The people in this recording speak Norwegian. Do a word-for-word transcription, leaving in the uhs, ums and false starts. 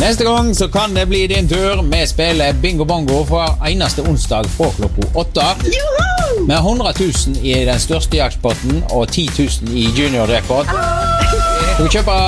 Neste gang så kan det bli din tur med spillet Bingo Bongo for eneste onsdag fra klokka åtte. Med hundre tusen i den største jaktpotten og ti tusen i junior jackpot. Du kan kjøpe